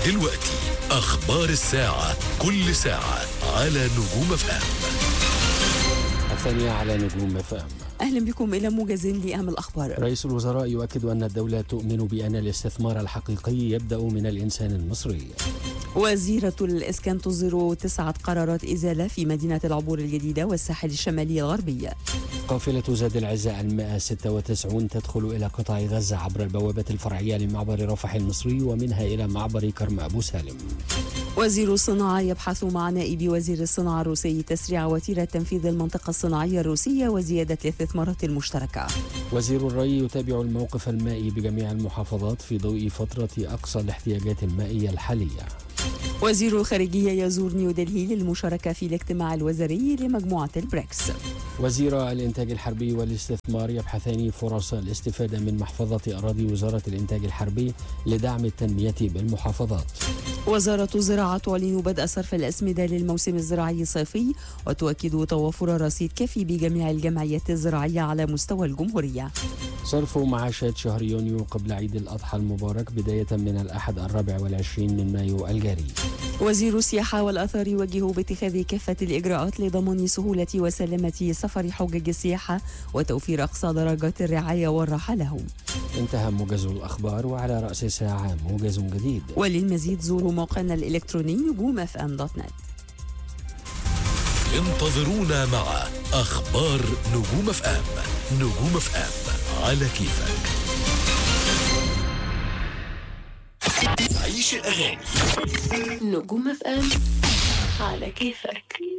دلوقتي أخبار الساعة، كل ساعة على نجوم FM. الثانية على نجوم FM. أهلا بكم إلى موجز لأهم الأخبار. رئيس الوزراء يؤكد أن الدولة تؤمن بأن الاستثمار الحقيقي يبدأ من الإنسان المصري. وزيرة الإسكان تصدر 9 قرارات إزالة في مدينة العبور الجديدة والساحل الشمالي الغربي. قافلة زاد العزاء 196 تدخل إلى قطاع غزة عبر البوابة الفرعية لمعبر رفح المصري ومنها إلى معبر كرم أبو سالم. وزير الصناعة يبحث مع نائب وزير الصناعة الروسي تسريع وتيرة تنفيذ المنطقة الصناعية الروسية وزيادة الاستثمارات المشتركة. وزير الري يتابع الموقف المائي بجميع المحافظات في ضوء فترة أقصى الاحتياجات المائية الحالية. وزير الخارجية يزور نيودلهي للمشاركة في الاجتماع الوزاري لمجموعة البريكس. وزير الإنتاج الحربي والاستثمار يبحثان فرص الاستفادة من محفظة أراضي وزارة الإنتاج الحربي لدعم التنمية بالمحافظات. وزارة الزراعة تعلن بدء صرف الأسمدة للموسم الزراعي الصيفي وتؤكد توفر رصيد كافي بجميع الجمعيات الزراعية على مستوى الجمهورية. صرف معاشات شهر يونيو قبل عيد الأضحى المبارك بداية من الأحد 24 من مايو الجاري. وزير السياحة والآثار يوجه باتخاذ كافة الإجراءات لضمان سهولة وسلامة سفر حجاج السياحة وتوفير أقصى درجات الرعاية والراحة لهم. انتهى موجز الأخبار، وعلى رأس الساعة موجز جديد. وللمزيد زوروا موقعنا الإلكتروني نجوم.fm.net. انتظرونا مع أخبار نجوم FM. نجوم FM على كيفك. عيش الأغاني. نجوم FM على كيفك.